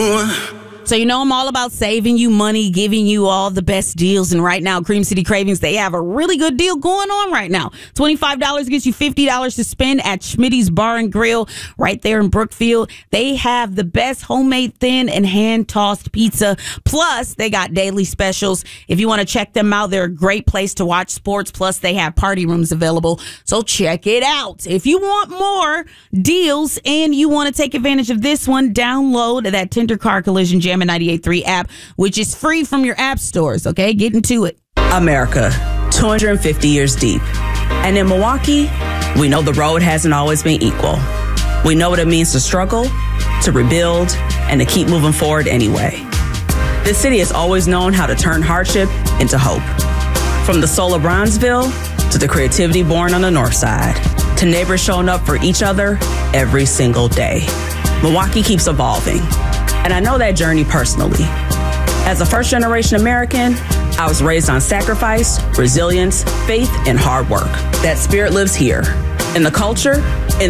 So you know I'm all about saving you money, giving you all the best deals. And right now, Cream City Cravings, they have a really good deal going on right now. $25 gets you $50 to spend at Schmitty's Bar and Grill right there in Brookfield. They have the best homemade thin and hand-tossed pizza. Plus, they got daily specials. If you want to check them out, they're a great place to watch sports. Plus, they have party rooms available. So check it out. If you want more deals and you want to take advantage of this one, download that Tender Car Collision Jammin' 98.3 app, which is free from your app stores. Okay, get into it. America, 250 years deep. And in Milwaukee, we know the road hasn't always been equal. We know what it means to struggle, to rebuild, and to keep moving forward anyway. This city has always known how to turn hardship into hope. From the soul of Bronzeville to the creativity born on the north side, to neighbors showing up for each other every single day. Milwaukee keeps evolving. And I know that journey personally. As a first-generation American, I was raised on sacrifice, resilience, faith, and hard work. That spirit lives here, in the culture, in